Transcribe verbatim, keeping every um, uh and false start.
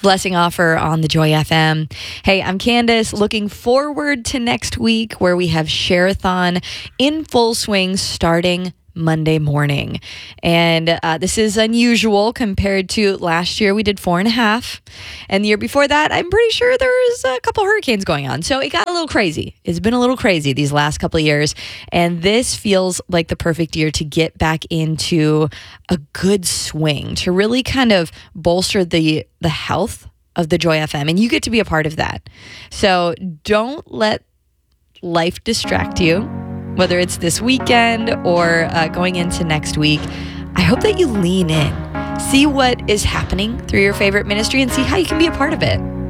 Blessing offer on the Joy F M. Hey, I'm Candace, looking forward to next week where we have Share-a-thon in full swing starting Monday morning. And uh, this is unusual compared to last year. We did four and a half. And the year before that, I'm pretty sure there was a couple hurricanes going on. So it got a little crazy. It's been a little crazy these last couple of years. And this feels like the perfect year to get back into a good swing, to really kind of bolster the, the health of the Joy F M. And you get to be a part of that. So don't let life distract you, whether it's this weekend or uh, going into next week. I hope that you lean in, see what is happening through your favorite ministry, and see how you can be a part of it.